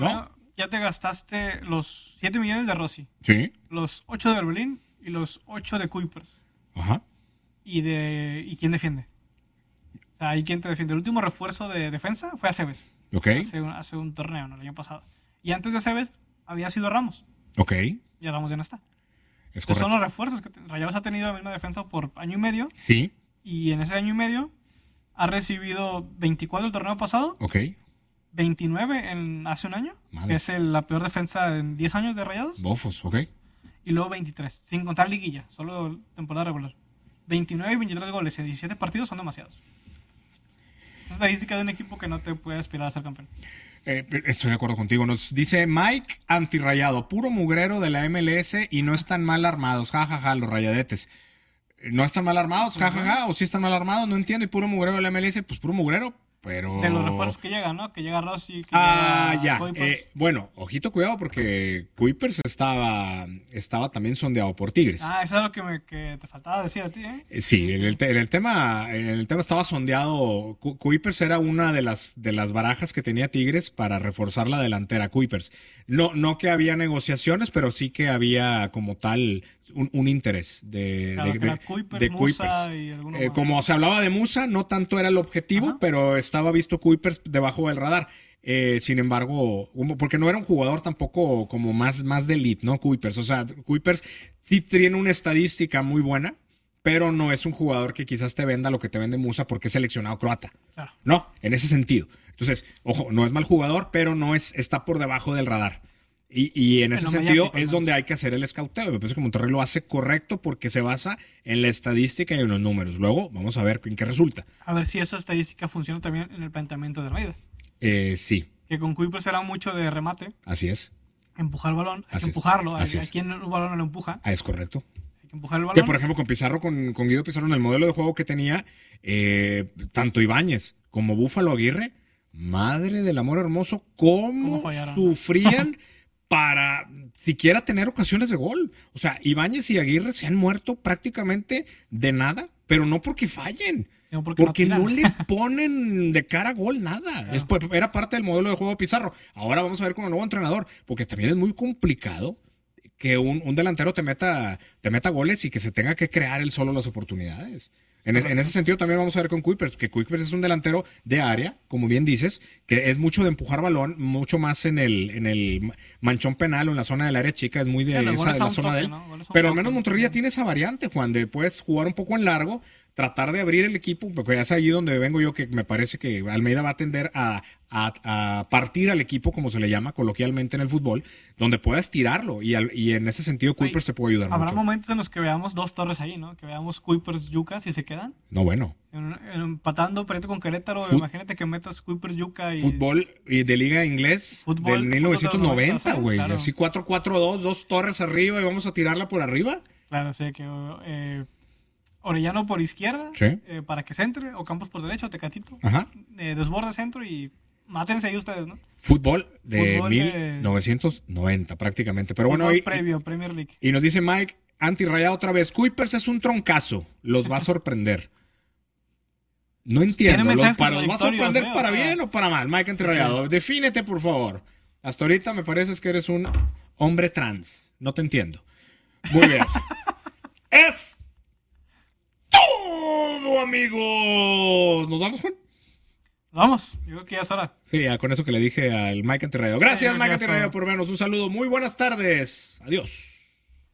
¿no? Ya te gastaste los 7 millones de Rossi, Sí. los 8 de Verbelín y los 8 de Kuipers. Ajá. ¿Y quién defiende? O sea, ¿y quién te defiende? El último refuerzo de defensa fue Aceves. Ok. Hace un torneo, ¿no? El año pasado. Y antes de Aceves había sido Ramos. Ok. Y Ramos ya no está. Es Entonces correcto. son los refuerzos que Rayados ha tenido la misma defensa por año y medio. Sí. Y en ese año y medio ha recibido 24 el torneo pasado, Ok. 29 hace un año, Madre. que es la peor defensa en 10 años de Rayados. Bofos, ok. Y luego 23, sin contar liguilla, solo temporada regular. 29 y 23 goles en 17 partidos son demasiados. Es estadística de un equipo que no te puede aspirar a ser campeón. Estoy de acuerdo contigo. Nos dice Mike Antirrayado, puro mugrero de la MLS y no están mal armados. Ja, ja, ja, los rayadetes. ¿No están mal armados? Ja, ja, ja. ¿O sí están mal armados? No entiendo. ¿Y puro mugrero de la MLS? Pues puro mugrero, pero... De los refuerzos que llegan, ¿no? Que llega Rossi, que Ah, llega ya. Kuipers. Bueno, ojito, cuidado, porque Kuipers estaba también sondeado por Tigres. Ah, eso es lo que te faltaba decir a ti, ¿eh? Sí, en el tema estaba sondeado. Kuipers era una de las barajas que tenía Tigres para reforzar la delantera. Kuipers. No que había negociaciones, pero sí que había como tal un interés Claro, que era Kuipers, Musa y alguno más. Como se hablaba de Musa, no tanto era el objetivo, Ajá. pero estaba visto Kuipers debajo del radar. Sin embargo, porque no era un jugador tampoco como más de elite, ¿no? Kuipers. O sea, Kuipers sí tiene una estadística muy buena, pero no es un jugador que quizás te venda lo que te vende Musa porque es seleccionado croata. Claro. No, en ese sentido. Entonces, ojo, no es mal jugador, pero está por debajo del radar. Y en ese lo sentido mediático, es ¿no? donde hay que hacer el escauteo. Me parece que Monterrey lo hace correcto porque se basa en la estadística y en los números. Luego, vamos a ver en qué resulta. A ver si esa estadística funciona también en el planteamiento de Almeida. Sí, Que con Kuipers era mucho de remate, así es. empujar el balón, hay Así que es. empujarlo. Así A es. quien un balón no lo empuja, Es correcto. hay que empujar el Que balón. por ejemplo con Pizarro, con Guido Pizarro, en el modelo de juego que tenía, tanto Ibáñez como Búfalo Aguirre, madre del amor hermoso, cómo fallaron? sufrían para siquiera tener ocasiones de gol. O sea, Ibáñez y Aguirre se han muerto prácticamente de nada, pero no porque fallen. Sino porque Porque no no tiran. le ponen de cara a gol nada. Claro. Era parte del modelo de juego de Pizarro. Ahora vamos a ver con el nuevo entrenador, porque también es muy complicado que un delantero te meta goles y que se tenga que crear él solo las oportunidades. En ese sentido también vamos a ver con Kuipers, que Kuipers es un delantero de área, como bien dices, que es mucho de empujar balón, mucho más en el manchón penal o en la zona del área chica, es muy de Los esa goles de a la un zona toque, de él. ¿no? Goles a un Pero al toque. menos Monterrey ya tiene esa variante, Juan, de puedes jugar un poco en largo, tratar de abrir el equipo, porque es allí donde vengo yo, que me parece que Almeida va a tender a partir al equipo, como se le llama coloquialmente en el fútbol, donde puedas tirarlo, y en ese sentido Kuipers te puede ayudar Habrá mucho. momentos en los que veamos dos torres ahí, ¿no? Que veamos Kuipers, Yuca, si se quedan. No, bueno. Empatando Perito con Querétaro, imagínate que metas Kuipers, Yuca y... Fútbol y de liga inglés Fútbol, del 1990, güey. claro. Así 4-4-2, dos torres arriba y vamos a tirarla por arriba. Claro, sí, que Orellano por izquierda, Sí. para que centre, o Campos por derecha, o Tecatito. Ajá. Desborde centro y mátense ahí ustedes, ¿no? Fútbol de Fútbol de- 1990 prácticamente. Pero bueno, Fútbol previo, Premier League. y nos dice Mike, antirrayado otra vez, Kuipers es un troncazo, los va a sorprender. No entiendo, Tiene mensajes ¿los va a contradictorios, sorprender o para sea. bien o para mal? Mike antirrayado, defínete por favor. Hasta ahorita me pareces que eres un hombre trans, no te entiendo. Muy bien. ¡Es todo, amigos! ¿Nos vamos, Juan? Vamos, yo creo que ya es hora. Sí, con eso que le dije al Mike Antirrayado. Gracias, Sí, Mike ya Antirrayado, está. por vernos. Un saludo. Muy buenas tardes. Adiós.